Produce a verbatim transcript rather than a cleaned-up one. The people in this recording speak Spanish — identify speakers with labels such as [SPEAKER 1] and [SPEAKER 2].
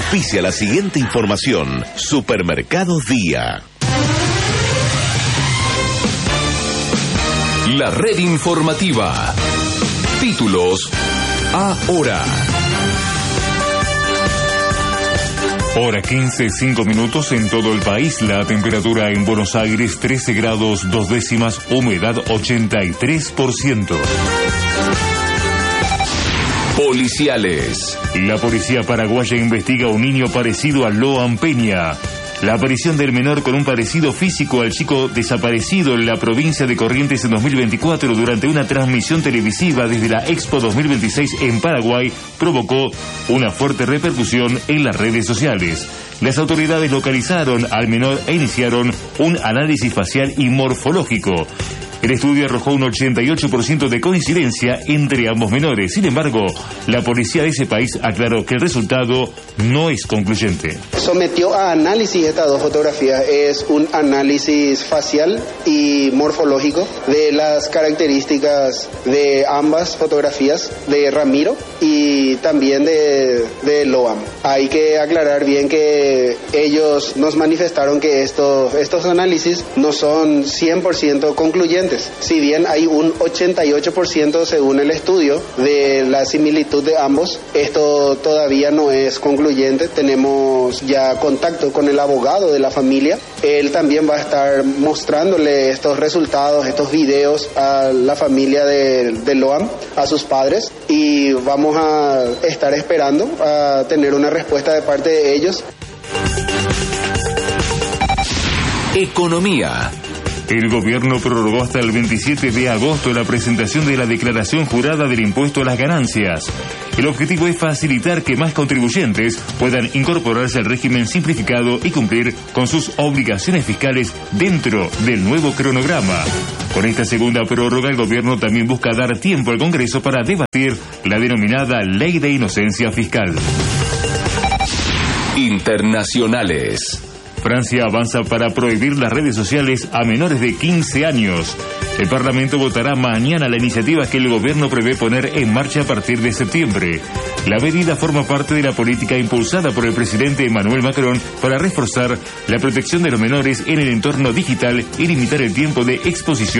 [SPEAKER 1] Auspicia la siguiente información. Supermercados Día.
[SPEAKER 2] La red informativa. Títulos ahora.
[SPEAKER 3] Hora quince, cinco minutos en todo el país. La temperatura en Buenos Aires trece grados dos décimas, humedad ochenta y tres por ciento.
[SPEAKER 2] Policiales.
[SPEAKER 3] La policía paraguaya investiga a un niño parecido a Loan Peña. La aparición del menor con un parecido físico al chico desaparecido en la provincia de Corrientes en dos mil veinticuatro durante una transmisión televisiva desde la Expo dos mil veintiséis en Paraguay provocó una fuerte repercusión en las redes sociales. Las autoridades localizaron al menor e iniciaron un análisis facial y morfológico. El estudio arrojó un ochenta y ocho por ciento de coincidencia entre ambos menores. Sin embargo, la policía de ese país aclaró que el resultado no es concluyente.
[SPEAKER 4] Sometió a análisis estas dos fotografías. Es un análisis facial y morfológico de las características de ambas fotografías, de Ramiro y también de, de Loan. Hay que aclarar bien que ellos nos manifestaron que estos, estos análisis no son cien por ciento concluyentes. Si bien hay un ochenta y ocho por ciento según el estudio de la similitud de ambos, esto todavía no es concluyente. Tenemos ya contacto con el abogado de la familia. Él también va a estar mostrándole estos resultados, estos videos a la familia de, de Loan, a sus padres, y vamos a estar esperando a tener una respuesta de parte de ellos.
[SPEAKER 2] Economía.
[SPEAKER 3] El gobierno prorrogó hasta el veintisiete de agosto la presentación de la declaración jurada del impuesto a las ganancias. El objetivo es facilitar que más contribuyentes puedan incorporarse al régimen simplificado y cumplir con sus obligaciones fiscales dentro del nuevo cronograma. Con esta segunda prórroga, el gobierno también busca dar tiempo al Congreso para debatir la denominada Ley de Inocencia Fiscal.
[SPEAKER 2] Internacionales.
[SPEAKER 3] Francia avanza para prohibir las redes sociales a menores de quince años. El Parlamento votará mañana la iniciativa que el gobierno prevé poner en marcha a partir de septiembre. La medida forma parte de la política impulsada por el presidente Emmanuel Macron para reforzar la protección de los menores en el entorno digital y limitar el tiempo de exposición